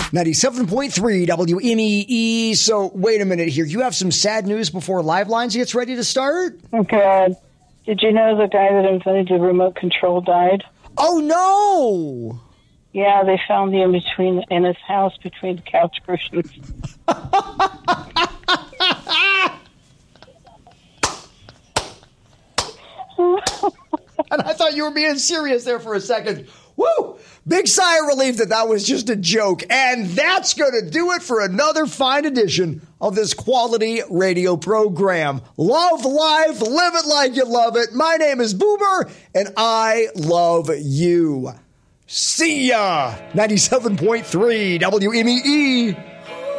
97.3 WMEE. So, wait a minute here. You have some sad news before Live Lines gets ready to start? Oh, God. Did you know the guy that invented the remote control died? Oh, no! Yeah, they found him in his house between the couch cushions. And I thought you were being serious there for a second. Woo! Big sigh of relief that was just a joke. And that's going to do it for another fine edition of this quality radio program. Love life, live it like you love it. My name is Boomer, and I love you. See ya! 97.3 WMEE.